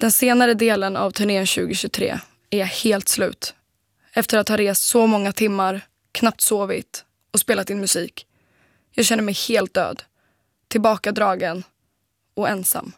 Den senare delen av turnén 2023 är jag helt slut. Efter att ha rest så många timmar, knappt sovit och spelat in musik. Jag känner mig helt död, tillbakadragen och ensam.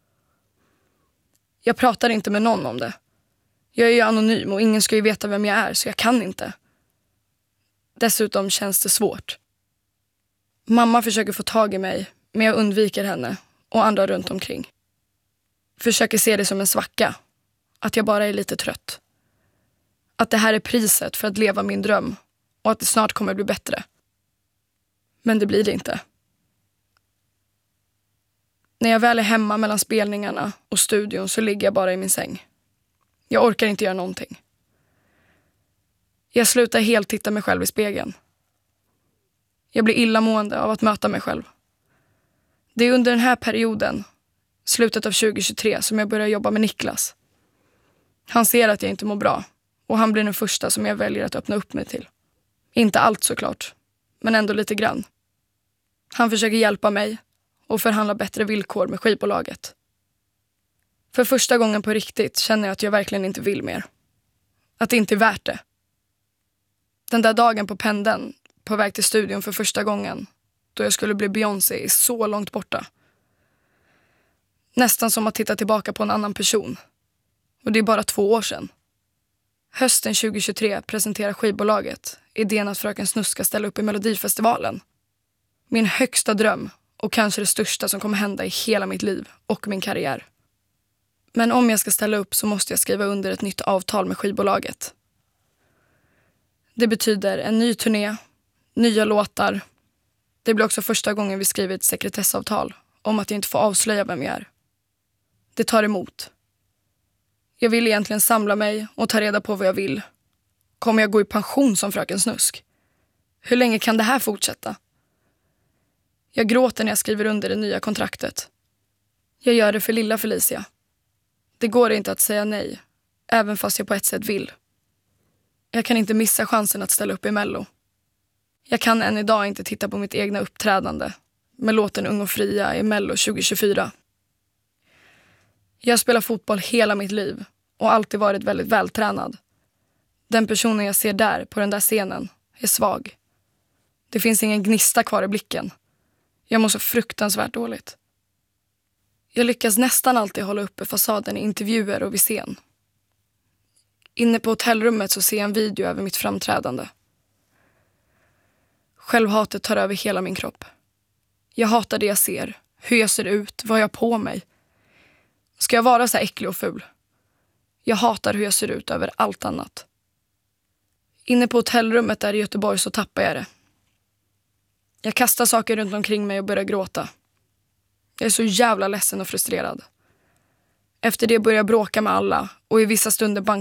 Jag pratar inte med någon om det. Jag är ju anonym och ingen ska ju veta vem jag är, så jag kan inte. Dessutom känns det svårt. Mamma försöker få tag i mig, men jag undviker henne och andra runt omkring. Försöker se det som en svacka, att jag bara är lite trött. Att det här är priset för att leva min dröm och att det snart kommer bli bättre. Men det blir det inte. När jag väl är hemma mellan spelningarna och studion så ligger jag bara i min säng. Jag orkar inte göra någonting. Jag slutar helt titta mig själv i spegeln. Jag blir illamående av att möta mig själv. Det är under den här perioden, slutet av 2023, som jag börjar jobba med Niklas. Han ser att jag inte mår bra och han blir den första som jag väljer att öppna upp mig till. Inte allt såklart, men ändå lite grann. Han försöker hjälpa mig och förhandla bättre villkor med skivbolaget. För första gången på riktigt känner jag att jag verkligen inte vill mer. Att det inte är värt det. Den där dagen på pendeln, på väg till studion för första gången, då jag skulle bli Beyoncé, är så långt borta. Nästan som att titta tillbaka på en annan person. Och det är bara 2 år sedan. Hösten 2023 presenterar skivbolaget idén att Fröken Snusk ska ställa upp i Melodifestivalen. Min högsta dröm och kanske det största som kommer hända i hela mitt liv och min karriär. Men om jag ska ställa upp så måste jag skriva under ett nytt avtal med skivbolaget. Det betyder en ny turné, nya låtar. Det blir också första gången vi skriver ett sekretessavtal om att jag inte får avslöja vem jag är. Det tar emot. Jag vill egentligen samla mig och ta reda på vad jag vill. Kommer jag gå i pension som Fröken Snusk? Hur länge kan det här fortsätta? Jag gråter när jag skriver under det nya kontraktet. Jag gör det för lilla Felicia. Det går inte att säga nej, även fast jag på ett sätt vill. Jag kan inte missa chansen att ställa upp i Mello. Jag kan än idag inte titta på mitt egna uppträdande med låten Ung och fria i Mello 2024. Jag spelar fotboll hela mitt liv och alltid varit väldigt vältränad. Den personen jag ser där på den där scenen är svag. Det finns ingen gnista kvar i blicken. Jag mår så fruktansvärt dåligt. Jag lyckas nästan alltid hålla uppe fasaden i intervjuer och vid scen. Inne på hotellrummet så ser jag en video över mitt framträdande. Självhatet tar över hela min kropp. Jag hatar det jag ser, hur jag ser ut, vad jag har på mig. Ska jag vara så här äcklig och ful? Jag hatar hur jag ser ut över allt annat. Inne på hotellrummet där i Göteborg så tappar jag det. Jag kastar saker runt omkring mig och börjar gråta. Jag är så jävla ledsen och frustrerad. Efter det börjar jag bråka med alla och i vissa stunder